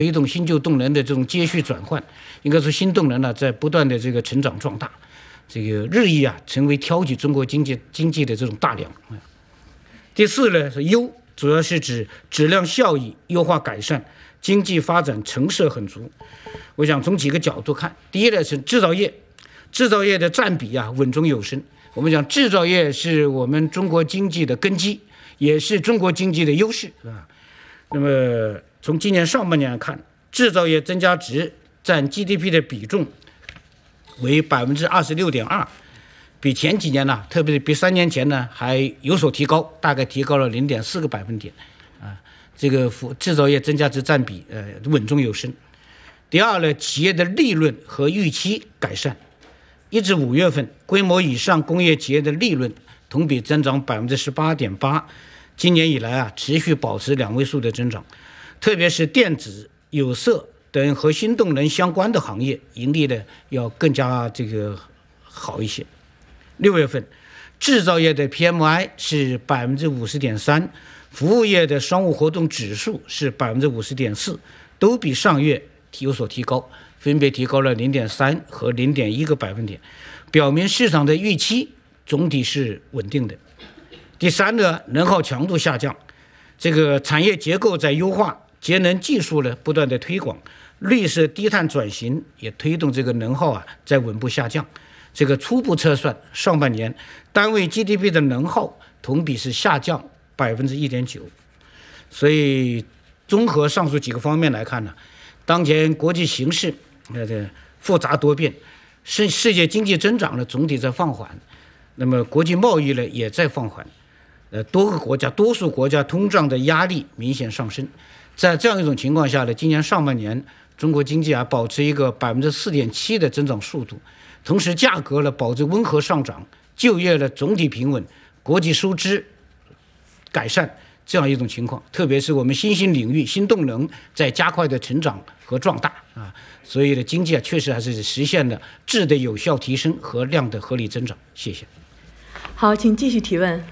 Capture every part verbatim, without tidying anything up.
推动新旧动能的这种接续转换，应该说新动能呢在不断的这个成长壮大，这个日益啊成为挑起中国经济经济的这种大梁。第四呢是优，主要是指质量效益优化改善，经济发展成色很足。我想从几个角度看，第一呢是制造业，制造业的占比啊稳中有升。我们讲制造业是我们中国经济的根基，也是中国经济的优势啊。那么从今年上半年看，制造业增加值占 G D P 的比重为百分之二十六点二。比前几年呢，特别是比三年前呢，还有所提高，大概提高了零点四个百分点，啊，这个制造业增加值占比呃稳中有升。第二呢，企业的利润和预期改善，一至五月份，规模以上工业企业的利润同比增长百分之十八点八，今年以来啊持续保持两位数的增长，特别是电子、有色等和新动能相关的行业，盈利呢要更加这个好一些。六月份，制造业的 P M I 是百分之五十点三，服务业的商务活动指数是百分之五十点四，都比上月有所提高，分别提高了零点三和零点一个百分点，表明市场的预期总体是稳定的。第三呢，能耗强度下降，这个产业结构在优化，节能技术呢不断的推广，绿色低碳转型也推动这个能耗啊在稳步下降。这个初步测算，上半年单位 G D P 的能耗同比是下降百分之一点九。所以综合上述几个方面来看呢，当前国际形势呃复杂多变，世世界经济增长呢总体在放缓，那么国际贸易呢也在放缓，呃多个国家多数国家通胀的压力明显上升。在这样一种情况下呢，今年上半年中国经济啊保持一个百分之四点七的增长速度。同时，价格呢保持温和上涨，就业呢总体平稳，国际收支改善，这样一种情况。特别是我们新兴领域、新动能在加快的成长和壮大啊，所以呢，经济啊确实还是实现了质的有效提升和量的合理增长。谢谢。 好，请继续提问。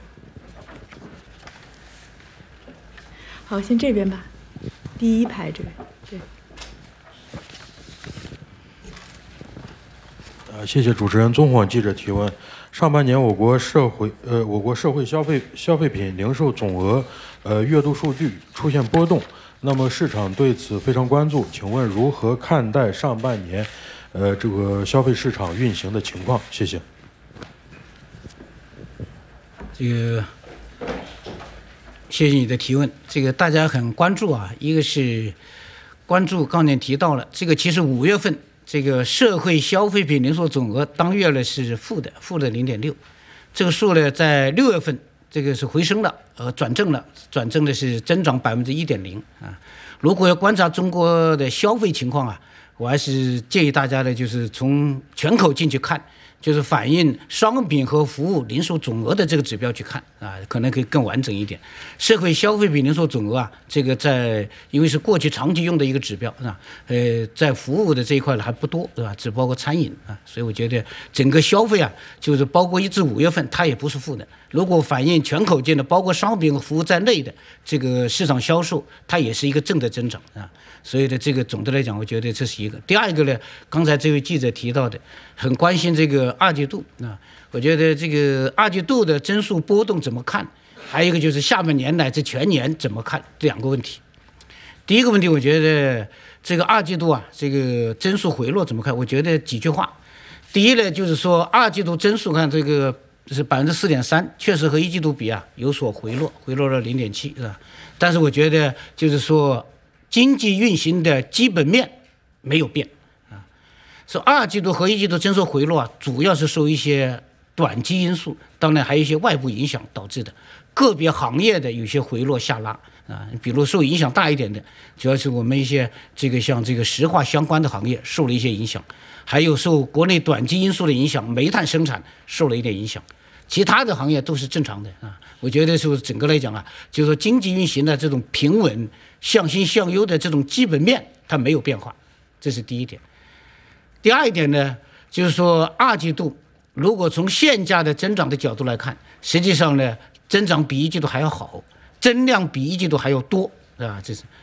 好，先这边吧，第一排这边。对。 呃，谢谢主持人。中广记者提问：上半年我国社会呃我国社会消费消费品零售总额呃月度数据出现波动，那么市场对此非常关注，请问如何看待上半年呃这个消费市场运行的情况？谢谢。 这个谢谢你的提问，这个大家很关注啊，一个是关注刚才提到了这个，其实五月份。这个社会消费品零售总额当月呢是负的，负的零点六，这个数呢在六月份这个是回升了，呃转正了，转正的是增长百分之一点零啊。如果要观察中国的消费情况啊，我还是建议大家呢，就是从全口径去看，就是反映商品和服务零售总额的这个指标去看啊，可能可以更完整一点。社会消费品零售总额啊，这个在因为是过去长期用的一个指标啊，呃，在服务的这一块呢还不多，对吧？只包括餐饮啊，所以我觉得整个消费啊，就是包括一至五月份它也不是负的。如果反映全口径的，包括商品和服务在内的这个市场销售，它也是一个正的增长啊。所以呢，这个总的来讲，我觉得这是一个。第二个呢，刚才这位记者提到的，很关心这个二季度啊，我觉得这个二季度的增速波动怎么看？还有一个就是下半年乃至全年怎么看？这两个问题。第一个问题，我觉得这个二季度啊，这个增速回落怎么看？我觉得几句话。第一呢，就是说二季度增速看这个是百分之四点三，确实和一季度比啊有所回落，回落了零点七，是吧？但是我觉得就是说。经济运行的基本面没有变啊，说二季度和一季度增速回落啊，主要是受一些短期因素，当然还有一些外部影响导致的，个别行业的有些回落下拉啊，比如受影响大一点的，主要是我们一些这个像这个石化相关的行业受了一些影响，还有受国内短期因素的影响，煤炭生产受了一点影响。其他的行业都是正常的啊，我觉得是整个来讲啊，就是说经济运行的这种平稳、向新向优的这种基本面它没有变化，这是第一点。第二一点呢，就是说二季度如果从现价的增长的角度来看，实际上呢增长比一季度还要好，增量比一季度还要多，啊，这是。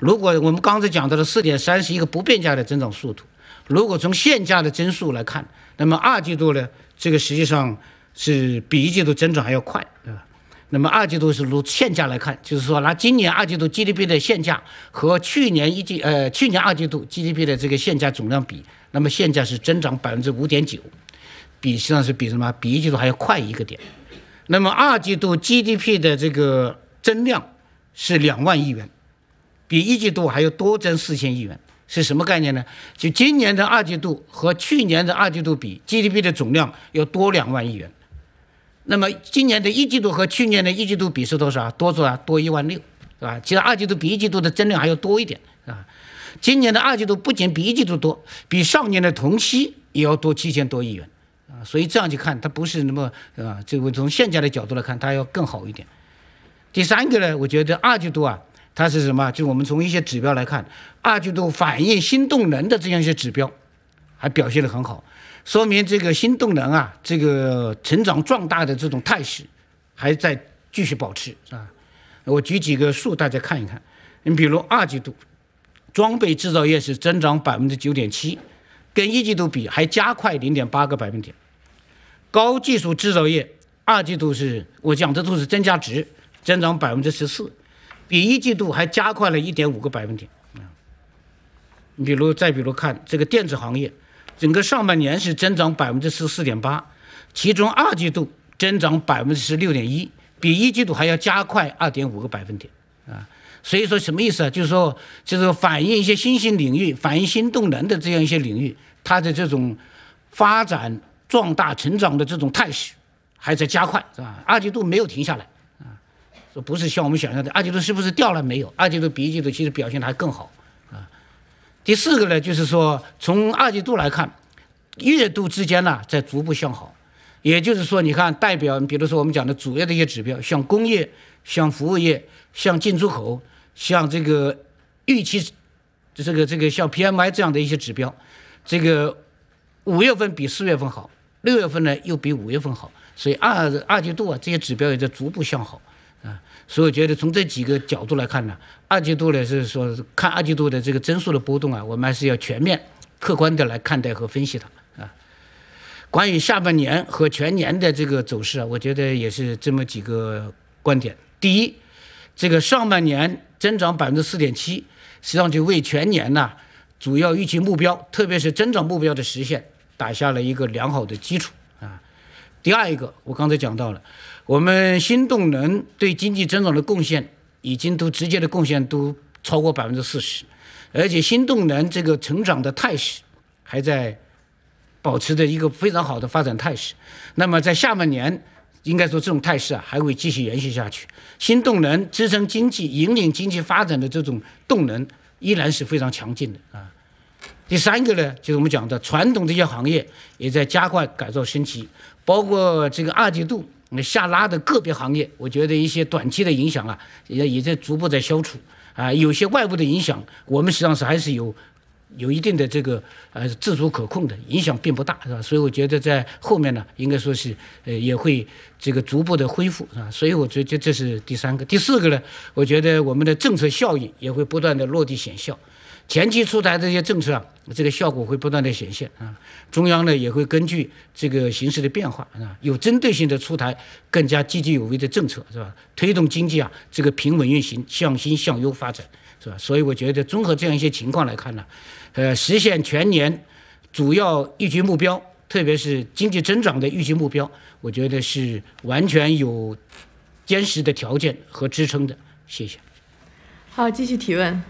如果我们刚才讲到的四点三是一个不变价的增长速度，如果从现价的增速来看，那么二季度呢，这个实际上是比一季度增长还要快，对吧？那么二季度是如现价来看，就是说拿今年二季度 G D P 的现价和去年一季呃去年二季度 G D P 的这个现价总量比，那么现价是增长百分之五点九，比实际上是比什么？比一季度还要快一个点。那么二季度 G D P 的这个增量是两万亿元，比一季度还要多增四千亿元。是什么概念呢？就今年的二季度和去年的二季度比 ，G D P 的总量要多两万亿元。那么今年的一季度和去年的一季度比是多少？多多少？多一万六，是吧？其实二季度比一季度的增量还要多一点，啊。今年的二季度不仅比一季度多，比上年的同期也要多七千多亿元，啊。所以这样去看，它不是那么啊，这个从现价的角度来看，它要更好一点。第三个呢，我觉得二季度啊，它是什么？就我们从一些指标来看，二季度反映新动能的这样一些指标，还表现得很好。说明这个新动能啊，这个成长壮大的这种态势还在继续保持啊。我举几个数大家看一看。你比如二季度，装备制造业是增长百分之九点七，跟一季度比还加快零点八个百分点。高技术制造业二季度是我讲的都是增加值，增长百分之十四，比一季度还加快了一点五个百分点。你比如再比如看这个电子行业。整个上半年是增长百分之十四点八，其中二季度增长百分之十六点一，比一季度还要加快二点五个百分点啊。所以说什么意思啊？就是说，就是反映一些新兴领域、反映新动能的这样一些领域，它的这种发展、壮大、成长的这种态势还在加快，是吧？二季度没有停下来啊，说不是像我们想象的，二季度是不是掉了？没有，二季度比一季度其实表现的还更好。第四个呢，就是说从二季度来看，月度之间呢在逐步向好，也就是说，你看代表，比如说我们讲的主要的一些指标，像工业、像服务业、像进出口、像这个预期，这个这个像 P M I 这样的一些指标，这个五月份比四月份好，六月份呢又比五月份好，所以二二季度啊这些指标也在逐步向好。啊，所以我觉得从这几个角度来看呢，二季度呢是说看二季度的这个增速的波动啊，我们还是要全面、客观的来看待和分析它啊。关于下半年和全年的这个走势啊，我觉得也是这么几个观点。第一，这个上半年增长百分之四点七，实际上就为全年呢主要预期目标，特别是增长目标的实现打下了一个良好的基础啊。第二一个，我刚才讲到了。我们新动能对经济增长的贡献已经都直接的贡献都超过百分之四十，而且新动能这个成长的态势还在保持着一个非常好的发展态势。那么在下半年，应该说这种态势啊还会继续延续下去。新动能支撑经济、引领经济发展的这种动能依然是非常强劲的啊。第三个呢，就是我们讲的传统这些行业也在加快改造升级，包括这个二季度。下拉的个别行业，我觉得一些短期的影响啊，也也在逐步在消除啊。有些外部的影响，我们实际上是还是有有一定的这个呃自主可控的影响，并不大，是吧？所以我觉得在后面呢，应该说是呃也会这个逐步的恢复啊。所以我觉得这是第三个。第四个呢，我觉得我们的政策效应也会不断的落地显效。前期出台的这些政策啊，这个效果会不断的显现啊。中央呢也会根据这个形势的变化啊，有针对性的出台更加积极有为的政策，是吧？推动经济啊这个平稳运行，向新向优发展，是吧？所以我觉得综合这样一些情况来看呢，呃，实现全年主要预期目标，特别是经济增长的预期目标，我觉得是完全有坚实的条件和支撑的。谢谢。 好，继续提问。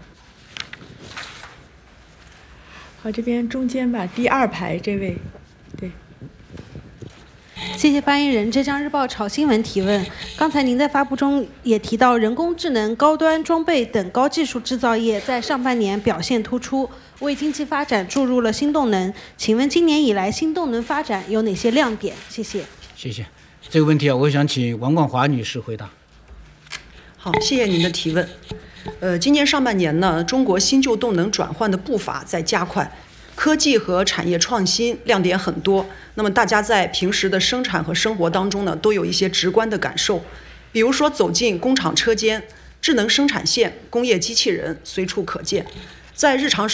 好，这边中间吧，第二排这位，对。 谢谢发言人。浙江日报炒新闻提问：刚才您在发布中也提到，人工智能、高端装备等高技术制造业在上半年表现突出，为经济发展注入了新动能。请问今年以来新动能发展有哪些亮点？谢谢。 谢谢。这个问题啊，我想请王冠华女士回答。 好，谢谢您的提问。呃，今年上半年呢，中国新旧动能转换的步伐在加快，科技和产业创新亮点很多。那么大家在平时的生产和生活当中呢，都有一些直观的感受，比如说走进工厂车间， 智能生产线、工业机器人随处可见，在日常生